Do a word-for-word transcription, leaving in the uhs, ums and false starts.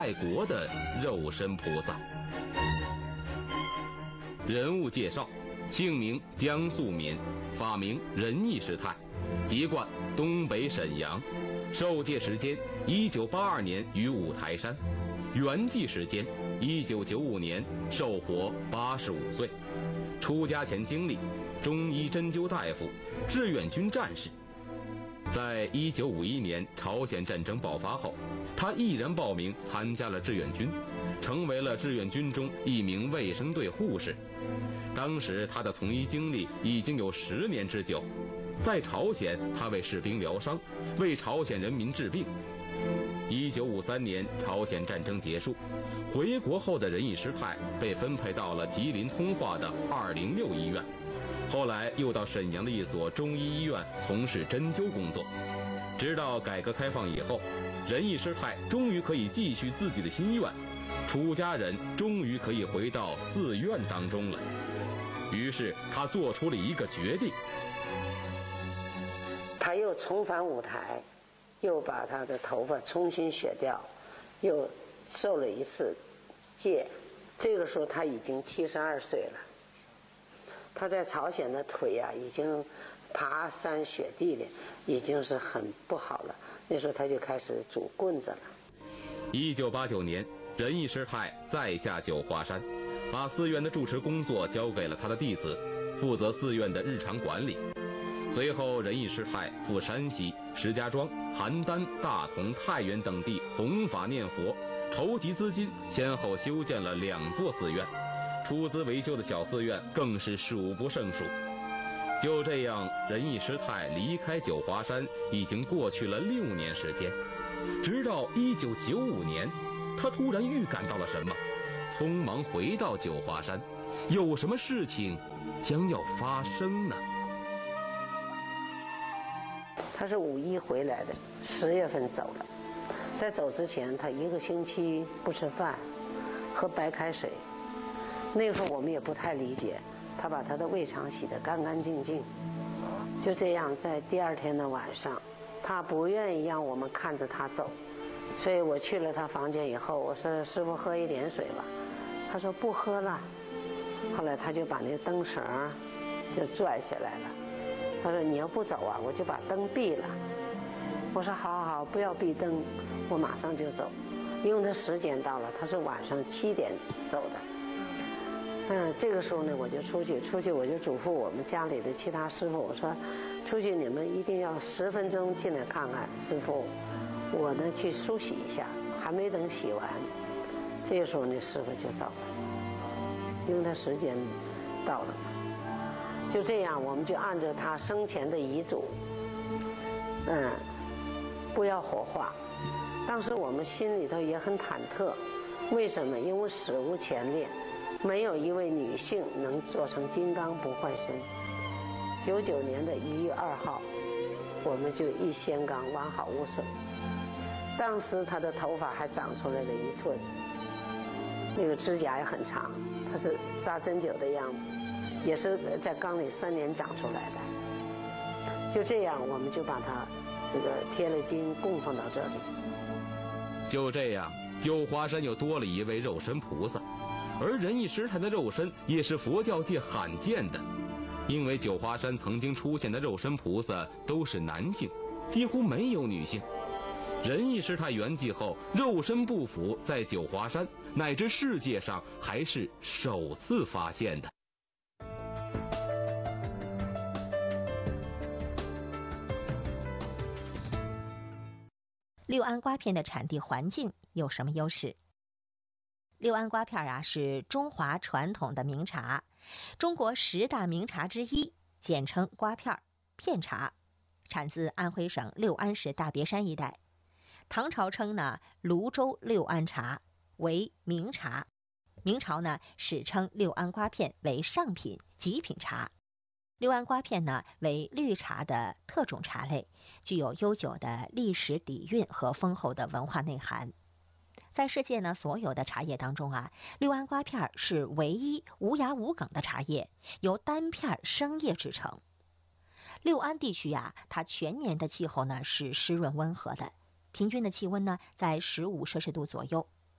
爱国的肉身菩萨。人物介绍：姓名江素敏，法名仁义师太，籍贯东北沈阳，受戒时间一九八二年于五台山，圆寂时间一九九五年，寿活八十五岁。出家前经历：中医针灸大夫，志愿军战士。在一九五一年朝鲜战争爆发后，他毅然报名参加了志愿军，成为了志愿军中一名卫生队护士。当时他的从医经历已经有十年之久，在朝鲜他为士兵疗伤，为朝鲜人民治病。一九五三年朝鲜战争结束，回国后的仁义师太被分配到了吉林通化的二零六医院，后来又到沈阳的一所中医医院从事针灸工作。直到改革开放以后，仁义师太终于可以继续自己的心愿，出家人终于可以回到寺院当中了。于是他做出了一个决定， 他又重返舞台，又把他的头发重新削掉，又受了一次戒。这个时候他已经七十二岁了，他在朝鲜的腿啊已经爬山雪地里，已经是很不好了。那时候他就开始拄棍子了。 一九八九年，仁义师太再下九华山，把寺院的住持工作交给了他的弟子，负责寺院的日常管理。随后，仁义师太赴山西、石家庄、邯郸、大同、太原等地弘法念佛，筹集资金，先后修建了两座寺院，出资维修的小寺院更是数不胜数。就这样，仁义师太离开九华山已经过去了六年时间，直到一九九五年，他突然预感到了什么，匆忙回到九华山，有什么事情将要发生呢？ 他是五一回来的，十月份走了。在走之前，他一个星期不吃饭，喝白开水。那个时候我们也不太理解，他把他的胃肠洗得干干净净。就这样，在第二天的晚上，他不愿意让我们看着他走，所以我去了他房间以后，我说：“师父，喝一点水吧。”他说：“不喝了。”后来他就把那个灯绳就拽下来了。他说：“你要不走啊，我就把灯闭了。”我说：“好好好，不要闭灯，我马上就走。”因为他时间到了，他是晚上七点走的。嗯，这个时候呢，我就出去，出去我就嘱咐我们家里的其他师傅，我说：“出去你们一定要十分钟进来看看师傅，我呢去梳洗一下。”还没等洗完，这个时候那师傅就走了，因为他时间到了嘛。就这样，我们就按照他生前的遗嘱，嗯，不要火化。当时我们心里头也很忐忑，为什么？因为史无前例，没有一位女性能做成金刚不坏身。九九年的一月二号，我们就一仙刚完好无损。当时她的头发还长出来了一寸，那个指甲也很长，她是扎针灸的样子。也是在缸里三年长出来的。就这样，我们就把它这个贴了金，供奉到这里。 就这样，九华山又多了一位肉身菩萨，而仁义师太的肉身也是佛教界罕见的，因为九华山曾经出现的肉身菩萨都是男性，几乎没有女性。仁义师太圆寂后，肉身不腐在九华山乃至世界上还是首次发现的。 六安瓜片的产地环境有什么优势？六安瓜片啊是中华传统的名茶，中国十大名茶之一，简称瓜片、片茶，产自安徽省六安市大别山一带。唐朝称呢泸州六安茶为名茶，明朝呢史称六安瓜片为上品极品茶。六安瓜片呢为绿茶的特种茶类，具有悠久的历史底蕴和丰厚的文化内涵。在世界呢所有的茶叶当中啊，六安瓜片是唯一无芽无梗的茶叶，由单片生叶制成。六安地区啊，它全年的气候呢是湿润温和的，平均的气温呢在十五摄氏度左右。